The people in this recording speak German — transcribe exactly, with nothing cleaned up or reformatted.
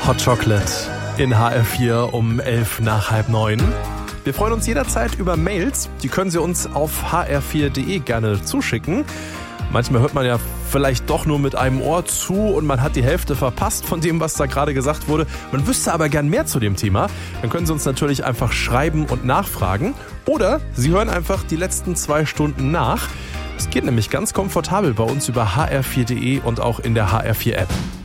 Hot Chocolate in H R vier um elf nach halb neun. Wir freuen uns jederzeit über Mails. Die können Sie uns auf h r vier punkt d e gerne zuschicken. Manchmal hört man ja vielleicht doch nur mit einem Ohr zu und man hat die Hälfte verpasst von dem, was da gerade gesagt wurde. Man wüsste aber gern mehr zu dem Thema. Dann können Sie uns natürlich einfach schreiben und nachfragen. Oder Sie hören einfach die letzten zwei Stunden nach. Es geht nämlich ganz komfortabel bei uns über h r vier punkt d e und auch in der H R vier App.